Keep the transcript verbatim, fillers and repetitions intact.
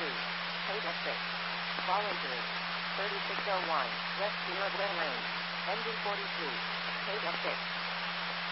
three. Theta six. Fallen three. thirty-six oh one. West clear of wind range. Engine forty-two. Theta six.